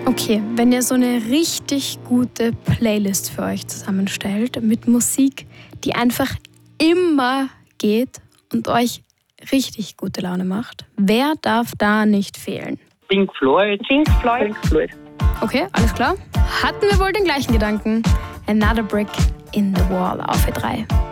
Okay, wenn ihr so eine richtig gute Playlist für euch zusammenstellt mit Musik, die einfach immer geht und euch richtig gute Laune macht, wer darf da nicht fehlen? Pink Floyd. Pink Floyd. Okay, alles klar. Hatten wir wohl den gleichen Gedanken? Another Brick in the Wall auf E3.